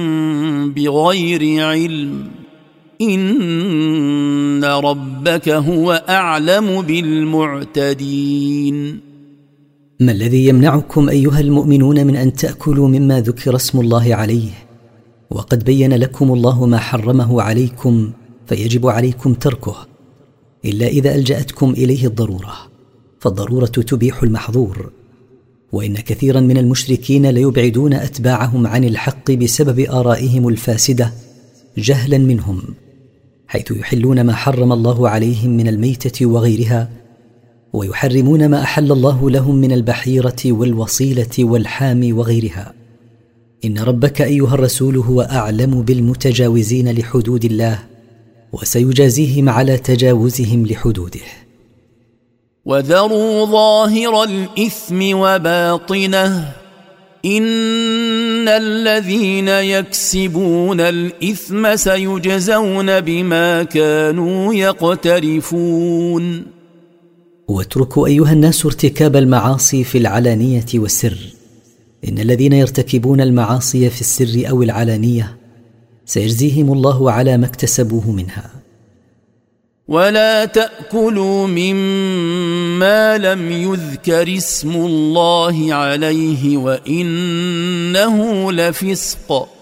بغير علم إن ربك هو أعلم بالمعتدين. ما الذي يمنعكم أيها المؤمنون من أن تأكلوا مما ذكر اسم الله عليه وقد بين لكم الله ما حرمه عليكم فيجب عليكم تركه، إلا إذا ألجأتكم إليه الضرورة، فالضرورة تبيح المحظور. وإن كثيرا من المشركين ليبعدون أتباعهم عن الحق بسبب آرائهم الفاسدة جهلا منهم، حيث يحلون ما حرم الله عليهم من الميتة وغيرها، ويحرمون ما أحل الله لهم من البحيرة والوصيلة والحام وغيرها. إن ربك أيها الرسول هو أعلم بالمتجاوزين لحدود الله، وسيجازيهم على تجاوزهم لحدوده. وذروا ظاهر الإثم وباطنه إن الذين يكسبون الإثم سيجزون بما كانوا يقترفون. واتركوا أيها الناس ارتكاب المعاصي في العلانية والسر، إن الذين يرتكبون المعاصي في السر أو العلانية سيجزيهم الله على ما اكتسبوه منها. ولا تأكلوا مما لم يذكر اسم الله عليه وإنه لفسق